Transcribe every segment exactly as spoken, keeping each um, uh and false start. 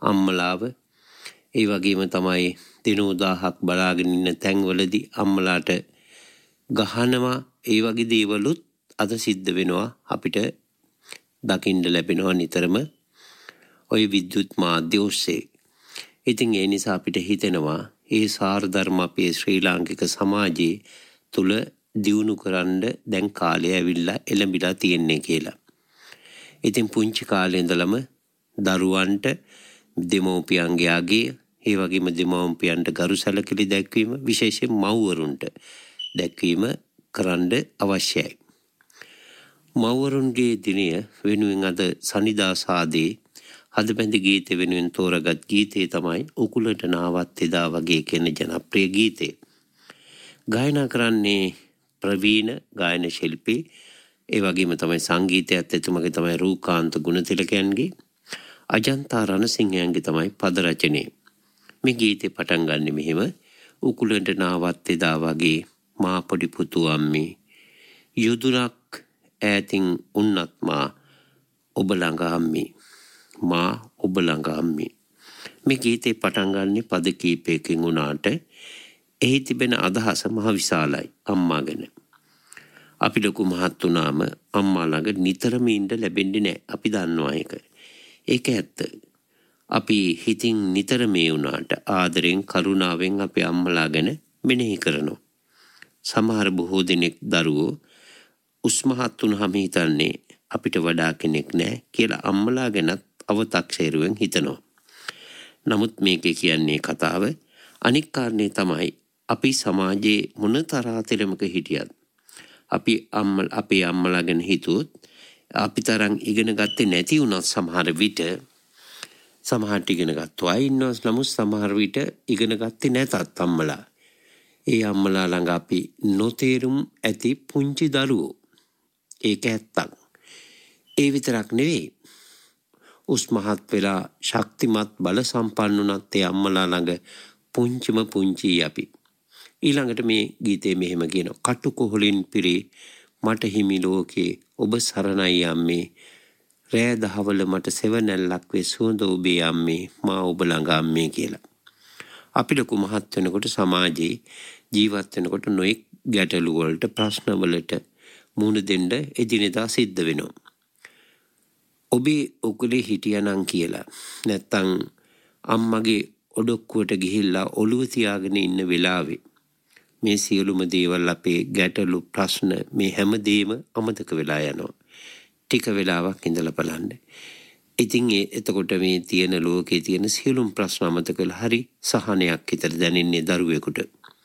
අම්මලාව. ඒ වගේම තමයි දින උදාහක් බලාගෙන ඉන්න තැන්වලදී අම්මලාට ගහනවා. ඒ වගේ දේවලුත් අද සිද්ධ වෙනවා අපිට දකින්න ලැබෙනවා නිතරම ওই විද්‍යුත් මාධ්‍ය ඔස්සේ. ඉතින් ඒ නිසා අපිට හිතෙනවා ඒ සාර ධර්ම අපේ ශ්‍රී ලාංකික සමාජයේ තුල දියුණු කරන්න දැන් කාලය ඇවිල්ලා එළඹිලා තියෙන්නේ කියලා. ඉතින් පුංචි කාලේ ඉඳලම දරුවන්ට දෙමෝපියන්ගේ අගය, ඒ වගේම දෙමෝපියන්ට ගරු සැලකිලි දැක්වීම, විශේෂයෙන් මව්වරුන්ට දැක්වීම කරන්න අවශ්‍යයි. මව්වරුන්ගේ දිනය වෙනුවෙන් අද සනිදාසාදී හදබැඳි ගීත වෙනුවෙන් තෝරගත් ගීතේ තමයි උකුලට නාවත් එදා වගේ කියන ජනප්‍රිය ගීතේ. ගායනා කරන්නේ ප්‍රවීණ ගායන ශිල්පී, ඒ වගේම තමයි සංගීතයත් එතුමගේ තමයි රූකාන්ත ගුණතිලකයන්ගේ, අජන්තා රණසිංහයන්ගේ තමයි පද රචනය. මේ ගීතේ පටන් ගන්න මෙහෙම: උකුලට නාවත් එදා වගේ මා පොඩි පුතු අම්මේ, යුදුරක් ඈතින් උන්නත් මා ඔබ ළඟ අම්මේ, මා ඔබ ළඟ අම්මේ. මේ ගීතේ පටන් ගන්න පද කීපයකින් උනාට එහි තිබෙන අදහස මහ විශාලයි අම්මා ගැන. අපි ලොකු මහත් වුණාම අම්මා ළඟ නිතරම ඉන්න ලැබෙන්නේ නැහැ. අපි දන්නවා ඒක. ඒක ඇත්ත. අපි හිතින් නිතර මේ වුණාට ආදරෙන් කරුණාවෙන් අපේ අම්මලා ගැන මෙනෙහි කරනවා. සමහර බොහෝ දෙනෙක් දරුවෝ උස්මහත් වුණාම හිතන්නේ අපිට වඩා කෙනෙක් නැහැ කියලා අම්මලා ගැනත් අව탁සේරුවෙන් හිතනවා. නමුත් මේකේ කියන්නේ කතාව අනික් කාරණේ තමයි අපි සමාජයේ මොන තරහතරමක හිටියත් අපි අම්මලා අපේ අම්මලා ගැන හිතුවොත් අපි තරම් ඉගෙන ගත්තේ නැති වුණත් සමහර විට සමහරට ඉගෙන ගත්තා ඉන්නවා. නමුත් සමහර විට ඉගෙන ගත්තේ නැතත් අම්මලා. ඒ අම්මලා ළඟ අපි නොතේරුම් ඇති පුංචි දරුවෝ. ඒක ඇත්තක්. ඒ විතරක් නෙවෙයි. උස්මහත් වෙලා ශක්තිමත් බල සම්පන්න උනත් ඒ අම්මලා ළඟ පුංචිම පුංචි අපි. ඊළඟට මේ ගීතේ මෙහෙම කියනවා: කටුකොහලින් පිරි මට හිමි ලෝකේ ඔබ සරණයි අම්මේ, රෑ දහවල මට සෙවණැල්ලක් වේ සුවඳ ඔබේ අම්මේ, මා ඔබ ළඟ අම්මේ කියලා. අපි ලොකු මහත් වෙනකොට සමාජයේ ජීවත් වෙනකොට නොඑක් ගැටලු වලට ප්‍රශ්න වලට මුහුණ දෙන්න එදිනෙදා සිද්ධ වෙනවා. ඔබේ උකුලේ හිටියානම් කියලා නැත්තම් අම්මගේ ඔඩොක්කුවට ගිහිල්ලා ඔළුව තියාගෙන ඉන්න වෙලාවේ මේ සියලුම දේවල් අපේ ගැටලු ප්‍රශ්න මේ හැමදේම අමතක වෙලා යනවා. ටික වෙලාවක් ඉඳලා බලන්න. ඉතින් ඒ එතකොට මේ තියෙන ලෝකේ තියෙන සියලුම ප්‍රශ්න අමතක වෙලා හරි සහනයක් විතර දැනෙන්නේ දරුවෙකුට.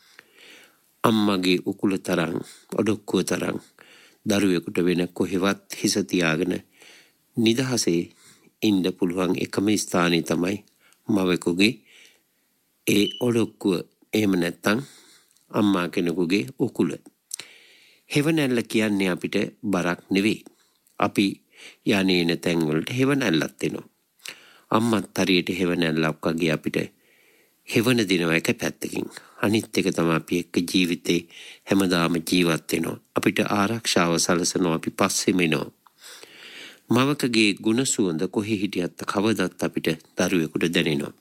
අම්මගේ උකුල තරම් ඔඩොක්කුව තරම් දරුවෙකුට වෙන කොහෙවත් හිස තියාගෙන නිදහසේ ඉන්න පුළුවන් එකම ස්ථානය තමයි මවෙකුගේ ඒ ඔඩොක්කුව. එහෙම නැත්තම් අම්මා කෙනෙකුගේ උකුල. හෙවණැල්ල කියන්නේ අපිට බරක් නෙවෙයි. අපි යන්නේ නැ තැන් වලට හෙවණැල්ලක් එනවා. අම්මත් හරියට හෙවණැල්ලක් වගේ අපිට හෙවණ දෙනවා එක පැත්තකින්. අනිත් එක තමයි අපි එක්ක ජීවිතේ හැමදාම ජීවත් වෙනවා. අපිට ආරක්ෂාව සලසනවා. අපි පස්සෙම එනවා. මවකගේ ගුණ සුවඳ කොහේ හිටියත් කවදත් අපිට දරුවෙකුට දැනෙනවා.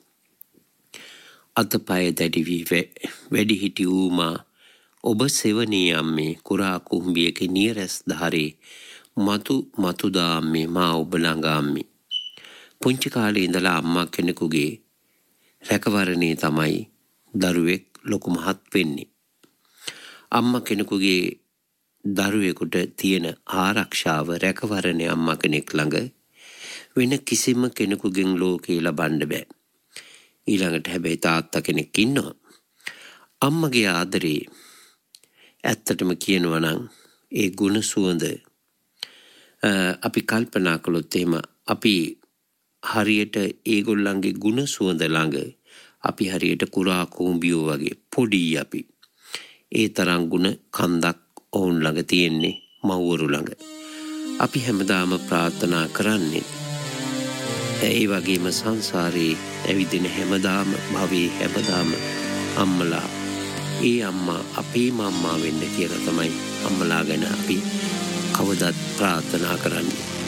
අතපය දැඩි වී වැඩි හිටි ඌමා ඔබ සෙවණී අම්මේ, කුරා කුඹියක නියරස් ධාරේ මතු මතු දාම්මේ, මා ඔබ ළඟ අම්මේ. පුංචි කාලේ ඉඳලා අම්මා කෙනෙකුගේ රැකවරණේ තමයි දරුවෙක් ලොකු මහත් වෙන්නේ. අම්මා කෙනෙකුගේ දරුවෙකුට තියෙන ආරක්ෂාව රැකවරණේ අම්මා කෙනෙක් ළඟ වෙන කිසිම කෙනෙකුගෙන් ලෝකේ ලබන්න බෑ. ඊළඟට හැබැයි තාත්තා කෙනෙක් ඉන්නවා. අම්මගේ ආදරේ ඇත්තටම කියනවා නම් ඒ ගුණ සුවඳ අපි කල්පනා කළොත් එහෙම අපි හරියට ඒගොල්ලන්ගේ ගුණ සුවඳ ළඟ අපි හරියට කුරා කුඹියෝ වගේ පොඩි අපි. ඒ තරම් ගුණ කන්දක් ඔවුන් ළඟ තියෙන්නේ මව්වරු ළඟ. අපි හැමදාම ප්‍රාර්ථනා කරන්නේ ඒ වගේම සංසාරේ ඇවිදින හැමදාම භවයේ හැමදාම අම්මලා ඒ අම්මා අපේම අම්මා වෙන්න කියලා තමයි අම්මලා ගැන අපි කවදත් ප්‍රාර්ථනා කරන්නේ.